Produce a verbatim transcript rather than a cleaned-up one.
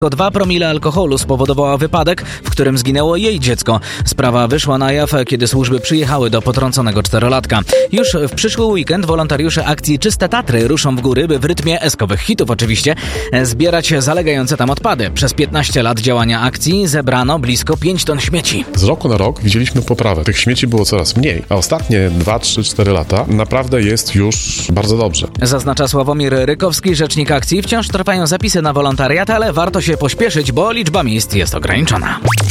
dwa promile alkoholu spowodowała wypadek, w którym zginęło jej dziecko. Sprawa wyszła na jaw, kiedy służby przyjechały do potrąconego czterolatka. Już w przyszły weekend wolontariusze akcji Czyste Tatry ruszą w góry, by w rytmie eskowych hitów oczywiście zbierać zalegające tam odpady. Przez piętnaście lat działania akcji zebrano blisko pięć ton śmieci. Z roku na rok widzieliśmy poprawę. Tych śmieci było coraz mniej, a ostatnie dwa, trzy, cztery lata naprawdę jest już bardzo dobrze. Zaznacza Sławomir Rykowski, rzecznik akcji. Wciąż trwają zapisy na wolontariat, ale warto się pośpieszyć, bo liczba miejsc jest ograniczona.